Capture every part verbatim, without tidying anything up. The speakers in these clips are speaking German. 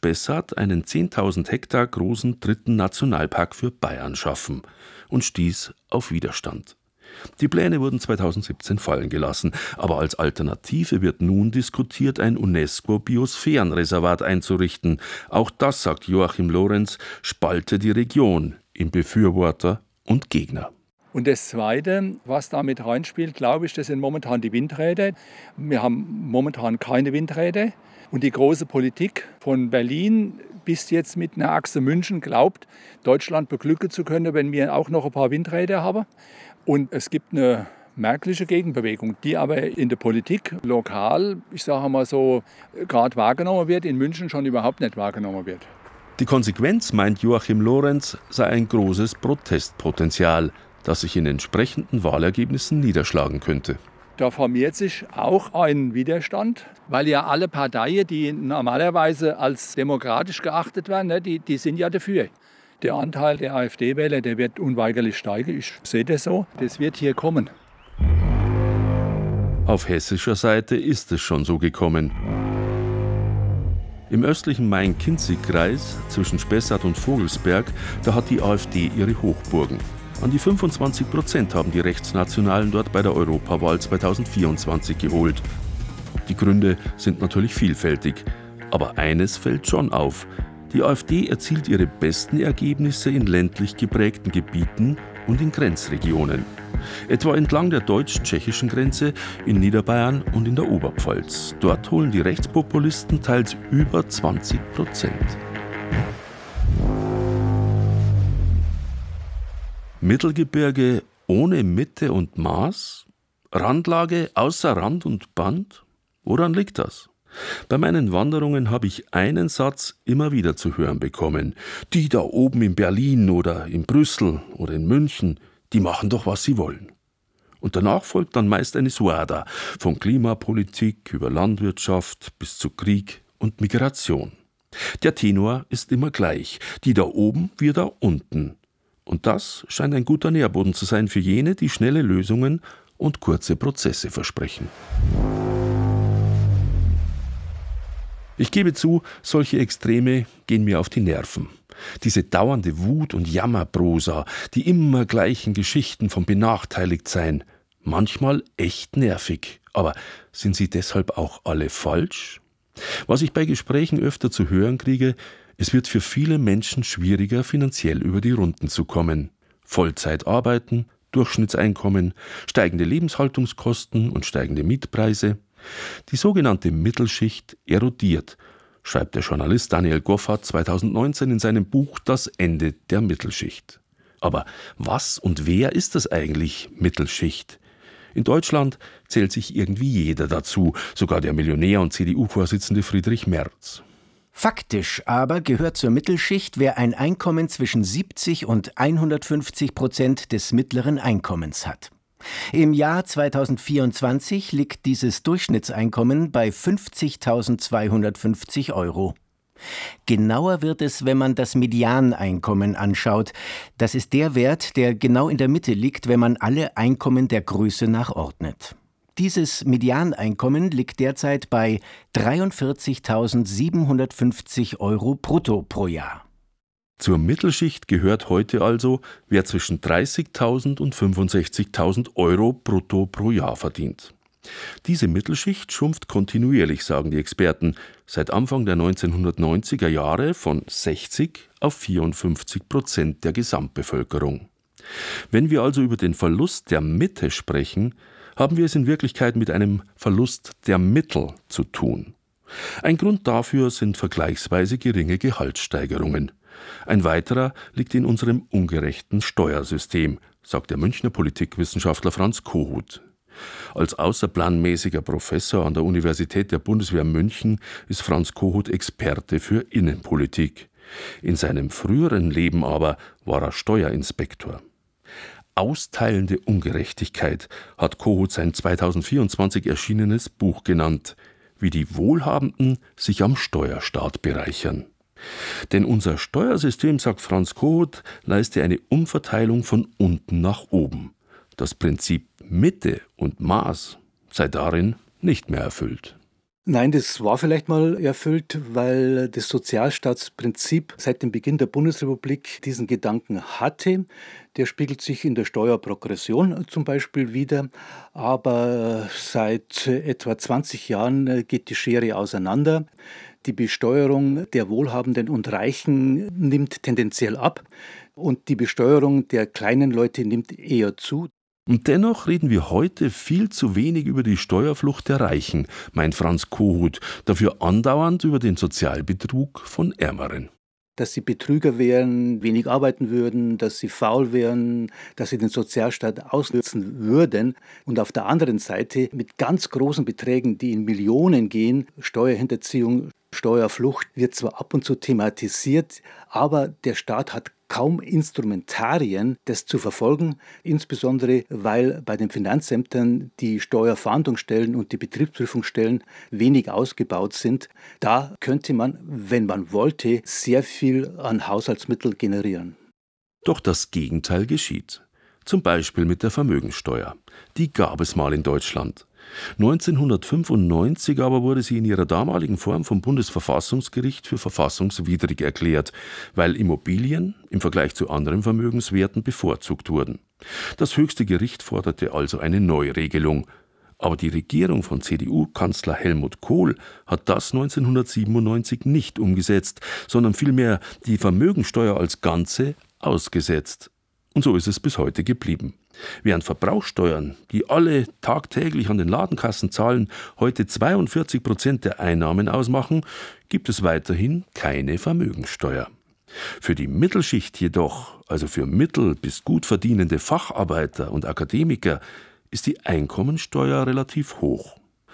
Spessart einen zehntausend Hektar großen dritten Nationalpark für Bayern schaffen und stieß auf Widerstand. Die Pläne wurden zweitausendsiebzehn fallen gelassen, aber als Alternative wird nun diskutiert, ein UNESCO-Biosphärenreservat einzurichten. Auch das, sagt Joachim Lorenz, spalte die Region in Befürworter und Gegner. Und das Zweite, was da mit reinspielt, glaube ich, das sind momentan die Windräder. Wir haben momentan keine Windräder. Und die große Politik von Berlin bis jetzt mit einer Achse München glaubt, Deutschland beglücken zu können, wenn wir auch noch ein paar Windräder haben. Und es gibt eine merkliche Gegenbewegung, die aber in der Politik lokal, ich sage mal so, gerade wahrgenommen wird, in München schon überhaupt nicht wahrgenommen wird. Die Konsequenz, meint Joachim Lorenz, sei ein großes Protestpotenzial, das sich in entsprechenden Wahlergebnissen niederschlagen könnte. Da formiert sich auch ein Widerstand, weil ja alle Parteien, die normalerweise als demokratisch geachtet werden, die, die sind ja dafür. Der Anteil der AfD-Wähler, der wird unweigerlich steigen. Ich sehe das so. Das wird hier kommen. Auf hessischer Seite ist es schon so gekommen. Im östlichen Main-Kinzig-Kreis zwischen Spessart und Vogelsberg, da hat die AfD ihre Hochburgen. An die fünfundzwanzig Prozent haben die Rechtsnationalen dort bei der Europawahl zweitausendvierundzwanzig geholt. Die Gründe sind natürlich vielfältig. Aber eines fällt schon auf. Die AfD erzielt ihre besten Ergebnisse in ländlich geprägten Gebieten und in Grenzregionen. Etwa entlang der deutsch-tschechischen Grenze, in Niederbayern und in der Oberpfalz. Dort holen die Rechtspopulisten teils über zwanzig Prozent. Mittelgebirge ohne Mitte und Maß? Randlage außer Rand und Band? Woran liegt das? Bei meinen Wanderungen habe ich einen Satz immer wieder zu hören bekommen. Die da oben in Berlin oder in Brüssel oder in München, die machen doch, was sie wollen. Und danach folgt dann meist eine Suada, von Klimapolitik über Landwirtschaft bis zu Krieg und Migration. Der Tenor ist immer gleich, die da oben, wir da unten. Und das scheint ein guter Nährboden zu sein für jene, die schnelle Lösungen und kurze Prozesse versprechen. Ich gebe zu, solche Extreme gehen mir auf die Nerven. Diese dauernde Wut- und Jammerprosa, die immer gleichen Geschichten vom Benachteiligtsein. Manchmal echt nervig. Aber sind sie deshalb auch alle falsch? Was ich bei Gesprächen öfter zu hören kriege, es wird für viele Menschen schwieriger, finanziell über die Runden zu kommen. Vollzeit arbeiten, Durchschnittseinkommen, steigende Lebenshaltungskosten und steigende Mietpreise. Die sogenannte Mittelschicht erodiert, schreibt der Journalist Daniel Goffart zweitausendneunzehn in seinem Buch Das Ende der Mittelschicht. Aber was und wer ist das eigentlich, Mittelschicht? In Deutschland zählt sich irgendwie jeder dazu, sogar der Millionär und C D U-Vorsitzende Friedrich Merz. Faktisch aber gehört zur Mittelschicht, wer ein Einkommen zwischen siebzig und hundertfünfzig Prozent des mittleren Einkommens hat. Im Jahr zweitausendvierundzwanzig liegt dieses Durchschnittseinkommen bei fünfzigtausendzweihundertfünfzig Euro. Genauer wird es, wenn man das Medianeinkommen anschaut. Das ist der Wert, der genau in der Mitte liegt, wenn man alle Einkommen der Größe nach ordnet. Dieses Medianeinkommen liegt derzeit bei dreiundvierzigtausendsiebenhundertfünfzig Euro brutto pro Jahr. Zur Mittelschicht gehört heute also, wer zwischen dreißigtausend und fünfundsechzigtausend Euro brutto pro Jahr verdient. Diese Mittelschicht schrumpft kontinuierlich, sagen die Experten, seit Anfang der neunzehnhundertneunziger Jahre von sechzig auf vierundfünfzig Prozent der Gesamtbevölkerung. Wenn wir also über den Verlust der Mitte sprechen, haben wir es in Wirklichkeit mit einem Verlust der Mittel zu tun. Ein Grund dafür sind vergleichsweise geringe Gehaltssteigerungen. Ein weiterer liegt in unserem ungerechten Steuersystem, sagt der Münchner Politikwissenschaftler Franz Kohut. Als außerplanmäßiger Professor an der Universität der Bundeswehr München ist Franz Kohut Experte für Innenpolitik. In seinem früheren Leben aber war er Steuerinspektor. Austeilende Ungerechtigkeit hat Kohut sein zweitausendvierundzwanzig erschienenes Buch genannt, wie die Wohlhabenden sich am Steuerstaat bereichern. Denn unser Steuersystem, sagt Franz Kohut, leiste eine Umverteilung von unten nach oben. Das Prinzip Mitte und Maß sei darin nicht mehr erfüllt. Nein, das war vielleicht mal erfüllt, weil das Sozialstaatsprinzip seit dem Beginn der Bundesrepublik diesen Gedanken hatte. Der spiegelt sich in der Steuerprogression zum Beispiel wider. Aber seit etwa zwanzig Jahren geht die Schere auseinander. Die Besteuerung der Wohlhabenden und Reichen nimmt tendenziell ab und die Besteuerung der kleinen Leute nimmt eher zu. Und dennoch reden wir heute viel zu wenig über die Steuerflucht der Reichen, meint Franz Kohut, dafür andauernd über den Sozialbetrug von Ärmeren. Dass sie Betrüger wären, wenig arbeiten würden, dass sie faul wären, dass sie den Sozialstaat ausnutzen würden. Und auf der anderen Seite mit ganz großen Beträgen, die in Millionen gehen, Steuerhinterziehung, Steuerflucht wird zwar ab und zu thematisiert, aber der Staat hat kaum Instrumentarien, das zu verfolgen, insbesondere weil bei den Finanzämtern die Steuerfahndungsstellen und die Betriebsprüfungsstellen wenig ausgebaut sind. Da könnte man, wenn man wollte, sehr viel an Haushaltsmitteln generieren. Doch das Gegenteil geschieht. Zum Beispiel mit der Vermögensteuer. Die gab es mal in Deutschland. neunzehnhundertfünfundneunzig aber wurde sie in ihrer damaligen Form vom Bundesverfassungsgericht für verfassungswidrig erklärt, weil Immobilien im Vergleich zu anderen Vermögenswerten bevorzugt wurden. Das höchste Gericht forderte also eine Neuregelung. Aber die Regierung von C D U-Kanzler Helmut Kohl hat das neunzehnhundertsiebenundneunzig nicht umgesetzt, sondern vielmehr die Vermögensteuer als Ganze ausgesetzt. Und so ist es bis heute geblieben. Während Verbrauchssteuern, die alle tagtäglich an den Ladenkassen zahlen, heute zweiundvierzig Prozent der Einnahmen ausmachen, gibt es weiterhin keine Vermögensteuer. Für die Mittelschicht jedoch, also für mittel- bis gut verdienende Facharbeiter und Akademiker, ist die Einkommensteuer relativ hoch.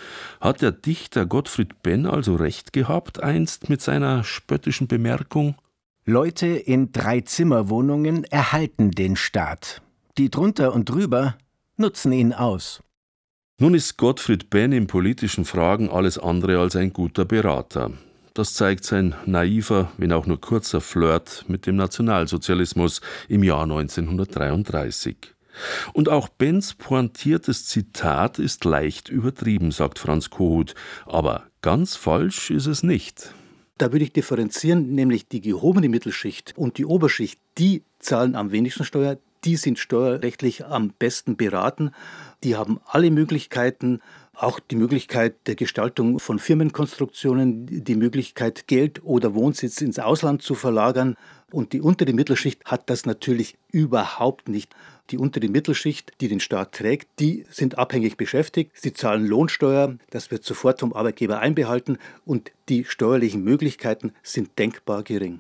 Hat der Dichter Gottfried Benn also recht gehabt einst mit seiner spöttischen Bemerkung: Leute in Drei-Zimmer-Wohnungen erhalten den Staat. Die drunter und drüber nutzen ihn aus. Nun ist Gottfried Benn in politischen Fragen alles andere als ein guter Berater. Das zeigt sein naiver, wenn auch nur kurzer Flirt mit dem Nationalsozialismus im Jahr neunzehnhundertdreiunddreißig. Und auch Benns pointiertes Zitat ist leicht übertrieben, sagt Franz Kohut, aber ganz falsch ist es nicht. Da würde ich differenzieren, nämlich die gehobene Mittelschicht und die Oberschicht, die zahlen am wenigsten Steuer, die sind steuerrechtlich am besten beraten. Die haben alle Möglichkeiten, auch die Möglichkeit der Gestaltung von Firmenkonstruktionen, die Möglichkeit, Geld oder Wohnsitz ins Ausland zu verlagern. Und die untere Mittelschicht hat das natürlich überhaupt nicht. Die untere Mittelschicht, die den Staat trägt, die sind abhängig beschäftigt. Sie zahlen Lohnsteuer, das wird sofort vom Arbeitgeber einbehalten und die steuerlichen Möglichkeiten sind denkbar gering.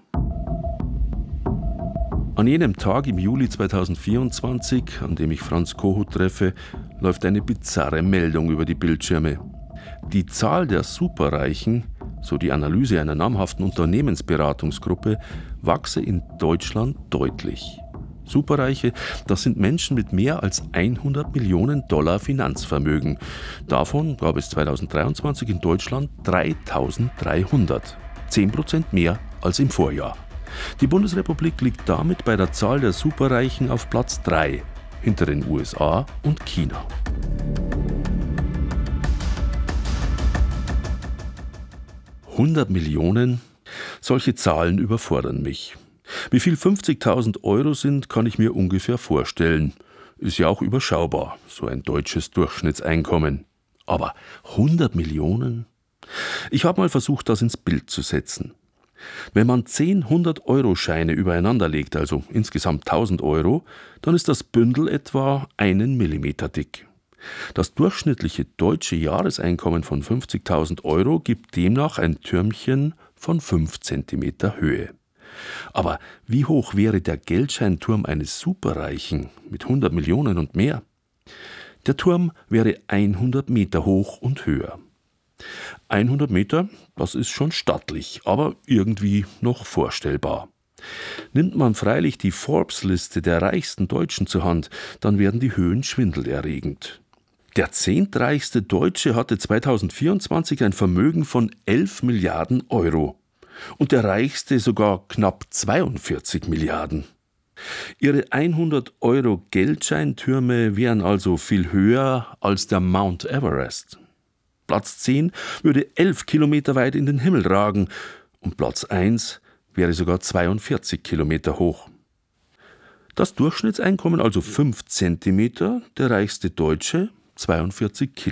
An jenem Tag im Juli zweitausendvierundzwanzig, an dem ich Franz Kohut treffe, läuft eine bizarre Meldung über die Bildschirme. Die Zahl der Superreichen, so die Analyse einer namhaften Unternehmensberatungsgruppe, wachse in Deutschland deutlich. Superreiche, das sind Menschen mit mehr als hundert Millionen Dollar Finanzvermögen. Davon gab es zweitausenddreiundzwanzig in Deutschland dreitausenddreihundert. Zehn Prozent mehr als im Vorjahr. Die Bundesrepublik liegt damit bei der Zahl der Superreichen auf Platz drei, hinter den U S A und China. hundert Millionen? Solche Zahlen überfordern mich. Wie viel fünfzigtausend Euro sind, kann ich mir ungefähr vorstellen. Ist ja auch überschaubar, so ein deutsches Durchschnittseinkommen. Aber hundert Millionen? Ich habe mal versucht, das ins Bild zu setzen. Wenn man zehn hundert-Euro-Scheine übereinander legt, also insgesamt tausend Euro, dann ist das Bündel etwa einen Millimeter dick. Das durchschnittliche deutsche Jahreseinkommen von fünfzigtausend Euro gibt demnach ein Türmchen von fünf Zentimeter Höhe. Aber wie hoch wäre der Geldscheinturm eines Superreichen mit hundert Millionen und mehr? Der Turm wäre hundert Meter hoch und höher. hundert Meter, das ist schon stattlich, aber irgendwie noch vorstellbar. Nimmt man freilich die Forbes-Liste der reichsten Deutschen zur Hand, dann werden die Höhen schwindelerregend. Der zehntreichste Deutsche hatte zweitausendvierundzwanzig ein Vermögen von elf Milliarden Euro und der reichste sogar knapp zweiundvierzig Milliarden. Ihre hundert-Euro-Geldscheintürme wären also viel höher als der Mount Everest. Platz zehn würde elf Kilometer weit in den Himmel ragen und Platz eins wäre sogar zweiundvierzig Kilometer hoch. Das Durchschnittseinkommen also fünf Zentimeter, der reichste Deutsche zweiundvierzig Kilometer.